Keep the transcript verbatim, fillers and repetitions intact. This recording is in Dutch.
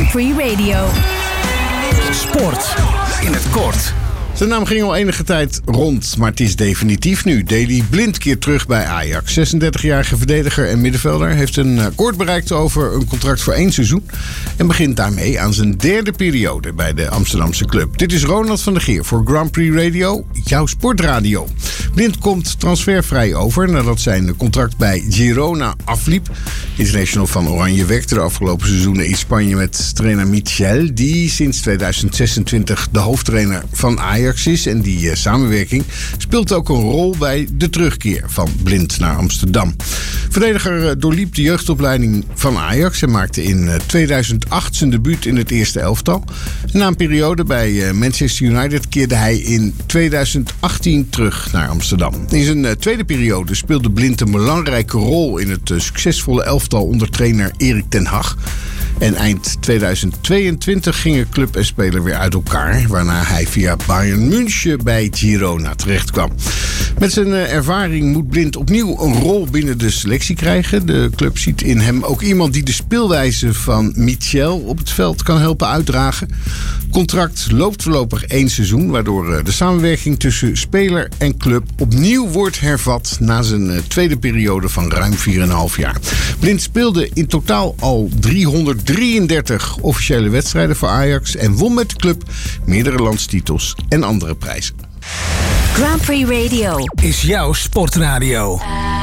Grand Prix Radio. Sport in het kort. Zijn naam ging al enige tijd rond, maar het is definitief nu. Daley Blind keert terug bij Ajax. zesendertigjarige verdediger en middenvelder heeft een akkoord bereikt over een contract voor één seizoen en begint daarmee aan zijn derde periode bij de Amsterdamse club. Dit is Ronald van der Geer voor Grand Prix Radio, jouw sportradio. Blind komt transfervrij over nadat zijn contract bij Girona afliep. International van Oranje werkte de afgelopen seizoenen in Spanje met trainer Michel, die sinds tweeduizend zesentwintig de hoofdtrainer van Ajax is. En die uh, samenwerking speelt ook een rol bij de terugkeer van Blind naar Amsterdam. Verdediger uh, doorliep de jeugdopleiding van Ajax en maakte in uh, tweeduizend acht zijn debuut in het eerste elftal. En na een periode bij uh, Manchester United keerde hij in tweeduizend achttien terug naar Amsterdam. In zijn uh, tweede periode speelde Blind een belangrijke rol in het uh, succesvolle elftal onder trainer Erik ten Hag. En eind tweeduizend tweeëntwintig gingen club en speler weer uit elkaar, waarna hij via Bayern München bij Girona terechtkwam. Met zijn ervaring moet Blind opnieuw een rol binnen de selectie krijgen. De club ziet in hem ook iemand die de speelwijze van Michel op het veld kan helpen uitdragen. Het contract loopt voorlopig één seizoen, waardoor de samenwerking tussen speler en club opnieuw wordt hervat na zijn tweede periode van ruim vier komma vijf jaar. Blind speelde in totaal al driehonderddrieëndertig officiële wedstrijden voor Ajax en won met de club meerdere landstitels en andere prijzen. Grand Prix Radio is jouw sportradio.